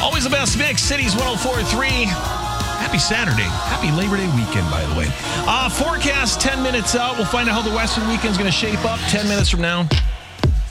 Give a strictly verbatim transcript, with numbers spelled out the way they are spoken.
Always the best mix. Cities one oh four point three. Happy Saturday. Happy Labor Day weekend, by the way. Uh, forecast ten minutes out. We'll find out how the Western weekend's going to shape up ten minutes from now.